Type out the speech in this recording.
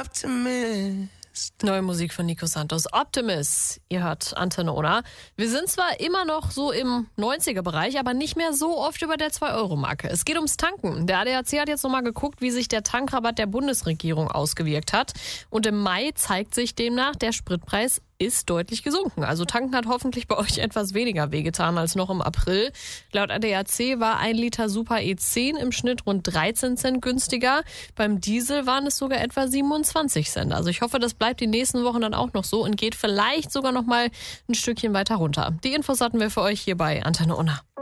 Optimist. Neue Musik von Nico Santos, Optimist. Ihr hört Antenne Unna. Wir sind zwar immer noch so im 90er-Bereich, aber nicht mehr so oft über der 2-Euro-Marke. Es geht ums Tanken. Der ADAC hat jetzt nochmal geguckt, wie sich der Tankrabatt der Bundesregierung ausgewirkt hat. Und im Mai zeigt sich demnach, der Spritpreis ist deutlich gesunken. Also tanken hat hoffentlich bei euch etwas weniger wehgetan als noch im April. Laut ADAC war 1 Liter Super E10 im Schnitt rund 13 Cent günstiger. Beim Diesel waren es sogar etwa 27 Cent. Also ich hoffe, das bleibt die nächsten Wochen dann auch noch so und geht vielleicht sogar noch mal ein Stückchen weiter runter. Die Infos hatten wir für euch hier bei Antenne Unna.